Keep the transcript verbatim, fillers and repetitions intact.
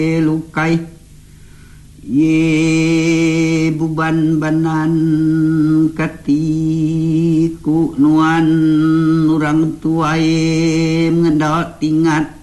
lukai ye buban banan katiku nuan urang tua ye ngendot tingat